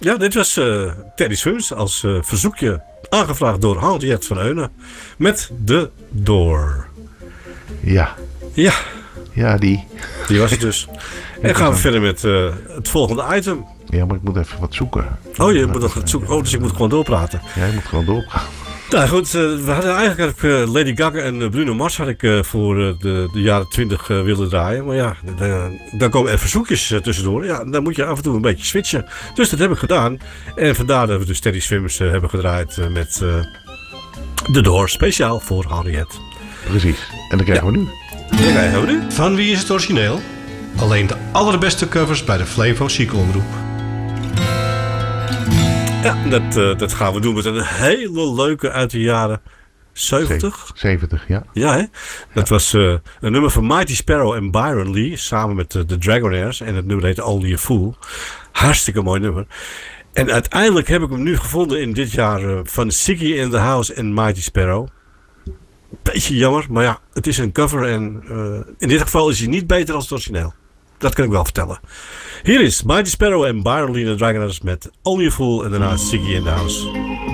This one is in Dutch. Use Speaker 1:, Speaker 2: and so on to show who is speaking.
Speaker 1: Ja, dit was Teddy Swims als verzoekje aangevraagd door Henriette van Eunen met The Door.
Speaker 2: Ja.
Speaker 1: Ja.
Speaker 2: Ja, die
Speaker 1: was het dus. En gaan we verder met het volgende item.
Speaker 2: Ja, maar ik moet even wat zoeken.
Speaker 1: Oh, je moet nog wat zoeken. Oh, dus ik moet gewoon doorpraten.
Speaker 2: Ja, je moet gewoon doorpraten.
Speaker 1: Nou goed, we hadden eigenlijk Lady Gaga en Bruno Mars had ik voor de jaren 20 willen draaien. Maar ja, dan komen er verzoekjes tussendoor. Ja, dan moet je af en toe een beetje switchen. Dus dat heb ik gedaan. En vandaar dat we dus Teddy Swims hebben gedraaid met The Door. Speciaal voor Henriette.
Speaker 2: Precies. En dan krijgen we nu.
Speaker 1: Van wie is het origineel? Alleen de allerbeste covers bij de Flevo Ziekenomroep. Ja, dat gaan we doen met een hele leuke uit de jaren 70.
Speaker 2: 70, ja.
Speaker 1: Ja, hè? Dat was een nummer van Mighty Sparrow en Byron Lee samen met de Dragonaires. En het nummer heet Only a Fool. Hartstikke mooi nummer. En uiteindelijk heb ik hem nu gevonden in dit jaar van Ziggy in the House en Mighty Sparrow. Beetje jammer, maar ja, het is een cover en in dit geval is hij niet beter dan het origineel. Dat kan ik wel vertellen. Hier is Mighty Sparrow en Byron Lee en de Dragonaires met Only a Fool en daarna Ziggy in the House.